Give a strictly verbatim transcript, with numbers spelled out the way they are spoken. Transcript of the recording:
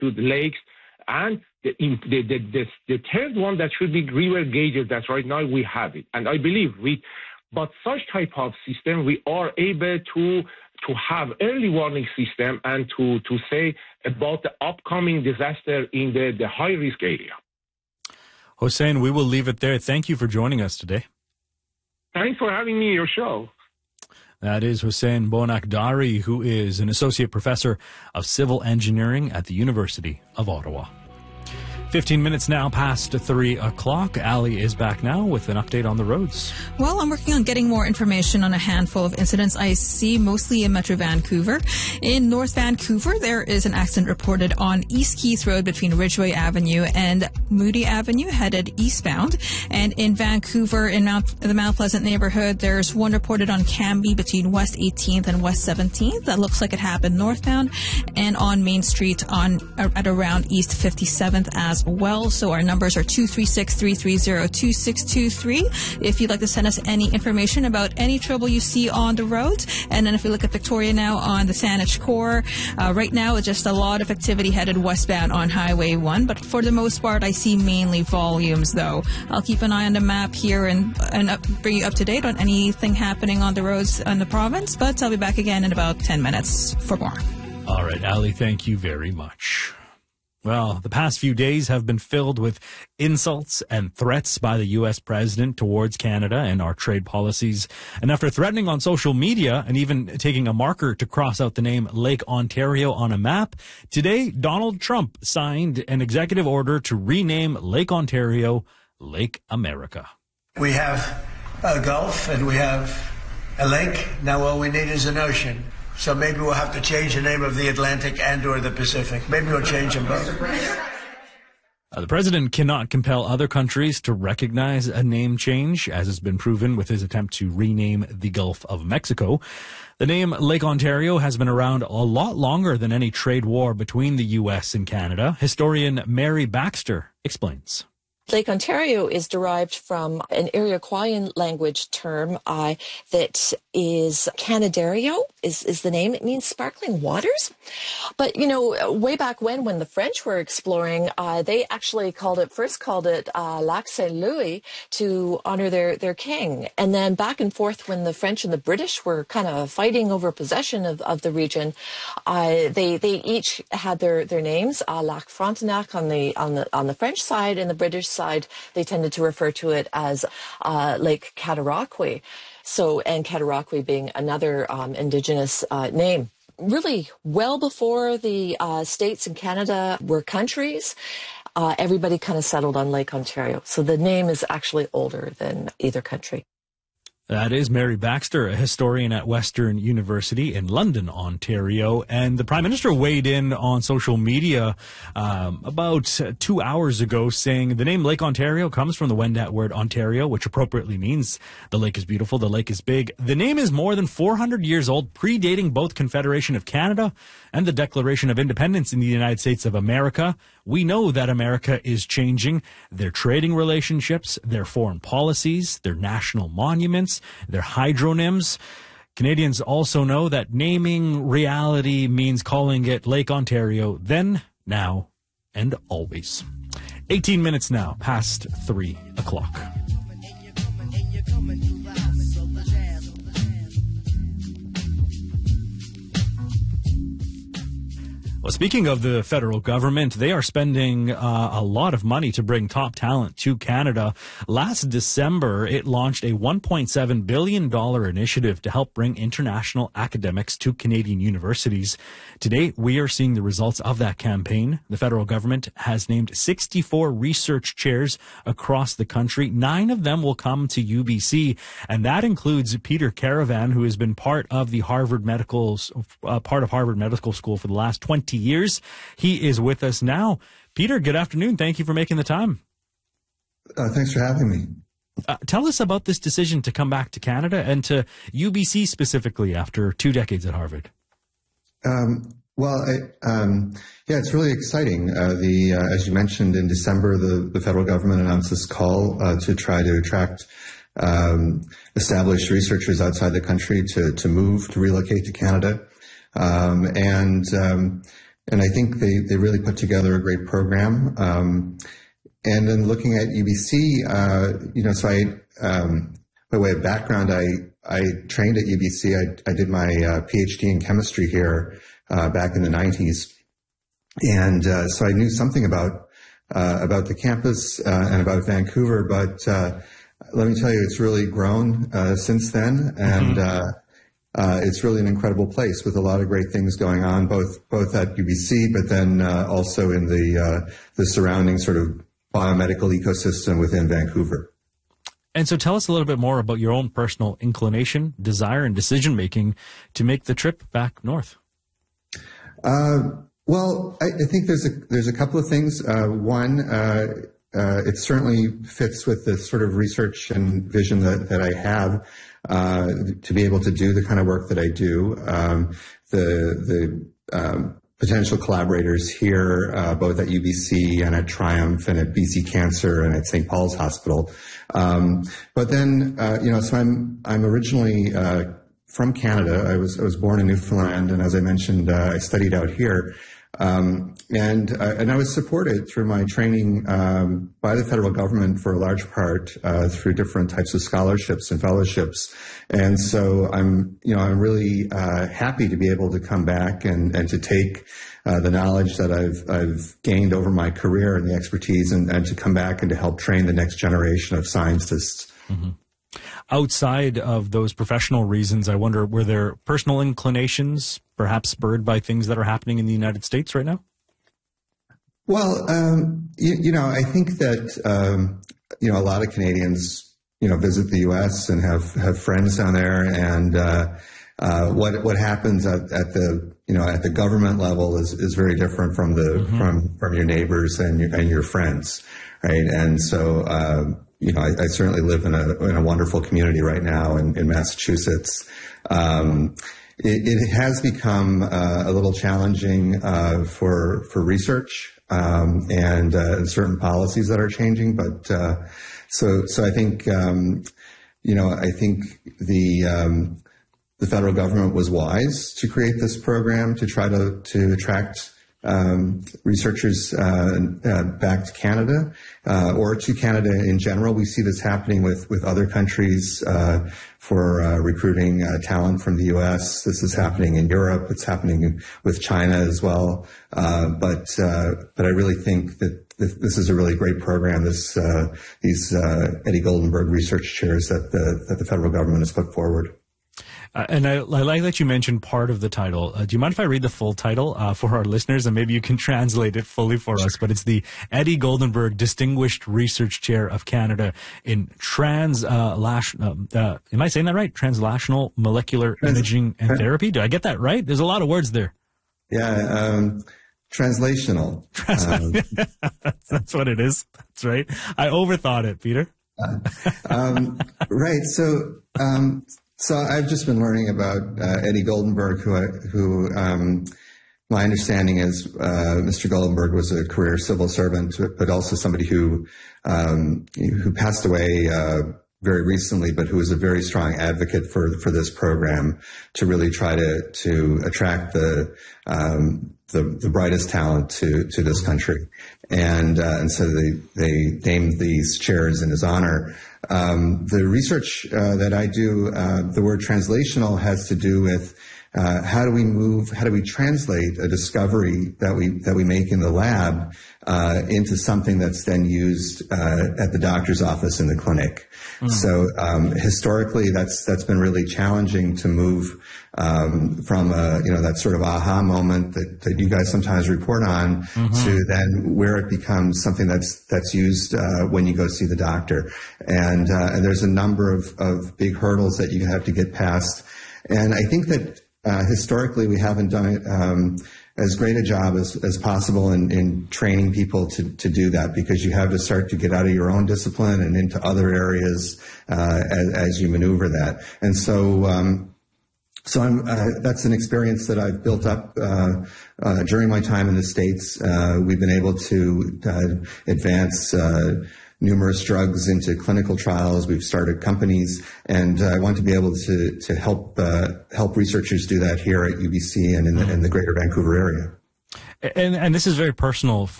to the lakes. And the, the, the, the, the third one that should be river gauges, that right now we have it. And I believe we, but such type of system, we are able to to have early warning system and to, to say about the upcoming disaster in the, the high-risk area. Hossein, we will leave it there. Thank you for joining us today. Thanks for having me on your show. That is Hossein Bonakdari, who is an associate professor of civil engineering at the University of Ottawa. Fifteen minutes now past three o'clock. Ali is back now with an update on the roads. Well, I'm working on getting more information on a handful of incidents I see, mostly in Metro Vancouver. In North Vancouver, there is an accident reported on East Keith Road between Ridgeway Avenue and Moody Avenue, headed eastbound. And in Vancouver, in Mount, the Mount Pleasant neighborhood, there's one reported on Cambie between West eighteenth and West seventeenth. That looks like it happened northbound, and on Main Street on at around East fifty-seventh as well. So our numbers are two three six, three three zero, two six two three if you'd like to send us any information about any trouble you see on the roads. And then if we look at Victoria now on the Saanich Core, uh, right now it's just a lot of activity headed westbound on Highway one, but for the most part I see mainly volumes though. I'll keep an eye on the map here and, and up, bring you up to date on anything happening on the roads in the province, but I'll be back again in about ten minutes for more. All right, Ali, thank you very much. Well, the past few days have been filled with insults and threats by the U S president towards Canada and our trade policies. And after threatening on social media and even taking a marker to cross out the name Lake Ontario on a map, today Donald Trump signed an executive order to rename Lake Ontario Lake America. We have a Gulf and we have a lake. Now all we need is an ocean. So maybe we'll have to change the name of the Atlantic and or the Pacific. Maybe we'll change them both. Uh, the president cannot compel other countries to recognize a name change, as has been proven with his attempt to rename the Gulf of Mexico. The name Lake Ontario has been around a lot longer than any trade war between the U S and Canada. Historian Mary Baxter explains. Lake Ontario is derived from an Iroquoian language term uh, that is Canadario, is, is the name. It means sparkling waters. But, you know, way back when, when the French were exploring, uh, they actually called it, first called it uh, Lac Saint Louis to honor their, their king. And then back and forth when the French and the British were kind of fighting over possession of, of the region, uh, they they each had their, their names, uh, Lac Frontenac on the, on the, on the French side, and the British side. Side, they tended to refer to it as uh, Lake Cataraqui. So, and Cataraqui being another um, indigenous uh, name. Really, well before the uh, states in Canada were countries, uh, everybody kind of settled on Lake Ontario. So the name is actually older than either country. That is Mary Baxter, a historian at Western University in London, Ontario. And the Prime Minister weighed in on social media um, about two hours ago, saying the name Lake Ontario comes from the Wendat word Ontario, which appropriately means the lake is beautiful, the lake is big. The name is more than four hundred years old, predating both Confederation of Canada and the Declaration of Independence in the United States of America. We know that America is changing their trading relationships, their foreign policies, their national monuments, their hydronyms. Canadians also know that naming reality means calling it Lake Ontario then, now, and always. eighteen minutes now past three o'clock. Well, speaking of the federal government, they are spending uh, a lot of money to bring top talent to Canada. Last December, it launched a one point seven billion dollars initiative to help bring international academics to Canadian universities. Today, we are seeing the results of that campaign. The federal government has named sixty-four research chairs across the country. Nine of them will come to U B C, and that includes Peter Caravan, who has been part of the Harvard Medical, uh, part of Harvard Medical School for the last twenty years. He is with us now. Peter, good afternoon. Thank you for making the time. Uh, thanks for having me. Uh, tell us about this decision to come back to Canada and to U B C specifically after two decades at Harvard. Um, well, I, um, yeah, it's really exciting. Uh, the uh, as you mentioned, in December, the, the federal government announced this call uh, to try to attract um, established researchers outside the country to to move, to relocate to Canada. Um, and um, and I think they, they really put together a great program. Um, and then looking at U B C, uh, you know, so I, um, by way of background, I, I trained at U B C. I, I did my uh, PhD in chemistry here uh, back in the nineties. And uh, so I knew something about uh, about the campus uh, and about Vancouver, but uh, let me tell you, it's really grown uh, since then, and mm-hmm. uh, uh, it's really an incredible place with a lot of great things going on, both both at U B C, but then uh, also in the uh, the surrounding sort of biomedical ecosystem within Vancouver. And so, tell us a little bit more about your own personal inclination, desire, and decision making to make the trip back north. Uh, Well, I, I think there's a there's a couple of things. Uh, one, uh, uh, it certainly fits with the sort of research and vision that, that I have uh, to be able to do the kind of work that I do. Um, the the um, potential collaborators here, uh, both at U B C and at Triumph and at B C Cancer and at Saint Paul's Hospital. Um, but then, uh, you know, so I'm I'm originally uh, from Canada. I was I was born in Newfoundland, and as I mentioned, uh, I studied out here. Um, and, uh, and I was supported through my training, um, by the federal government for a large part, uh, through different types of scholarships and fellowships. And so I'm, you know, I'm really, uh, happy to be able to come back and, and to take, uh, the knowledge that I've, I've gained over my career and the expertise and, and to come back and to help train the next generation of scientists. Mm-hmm. Outside of those professional reasons, I wonder, were there personal inclinations, perhaps spurred by things that are happening in the United States right now? Well, um, you, you know, I think that, um, you know, a lot of Canadians, you know, visit the U S and have, have friends down there. And uh, uh, what what happens at, at the, you know, at the government level is, is very different from the mm-hmm. from, from your neighbors and your, and your friends, right? And so, uh, you know, I, I certainly live in a in a wonderful community right now in, in Massachusetts. Um, it, it has become uh, a little challenging uh, for for research um, and uh, certain policies that are changing. But uh, so so I think um, you know I think the um, the federal government was wise to create this program to try to to attract Um, researchers uh, uh, back to Canada uh, or to Canada in general. We see this happening with, with other countries uh, for uh, recruiting uh, talent from the U S. This is happening in Europe. It's happening with China as well. Uh, but uh, but I really think that this, this is a really great program. This uh, these uh, Eddie Goldenberg research chairs that the that the federal government has put forward. Uh, and I, I like that you mentioned part of the title. Uh, do you mind if I read the full title uh, for our listeners, and maybe you can translate it fully for us? But it's the Eddie Goldenberg Distinguished Research Chair of Canada in trans, uh, lash, uh, uh, am I saying that right? Translational Molecular trans- Imaging and Therapy. Did I get that right? There's a lot of words there. Yeah, um, translational. Um, That's what it is. That's right. I overthought it, Peter. uh, um, right. So. Um, So I've just been learning about uh, Eddie Goldenberg, who, I, who um, my understanding is uh, Mister Goldenberg was a career civil servant, but also somebody who um, who passed away uh, very recently, but who was a very strong advocate for for this program to really try to to attract the um, the, the brightest talent to to this country, and uh, and so they they named these chairs in his honor. Um, the research uh, that I do, uh, the word translational has to do with uh, how do we move, how do we translate a discovery that we that we make in the lab uh, into something that's then used uh, at the doctor's office in the clinic. Mm. So um, historically, that's that's been really challenging to move um, from a, you know that sort of aha moment that, that you guys sometimes report on mm-hmm. to then where it becomes something that's that's used uh, when you go see the doctor. And uh, and there's a number of, of big hurdles that you have to get past. And I think that uh, historically we haven't done it um, as great a job as, as possible in, in training people to, to do that, because you have to start to get out of your own discipline and into other areas uh, as, as you maneuver that. And so um, So I'm, uh, that's an experience that I've built up uh, uh, during my time in the States. Uh, we've been able to uh, advance uh, numerous drugs into clinical trials. We've started companies, and uh, I want to be able to to help uh, help researchers do that here at U B C and in the, in the Greater Vancouver area. And, and this is very personal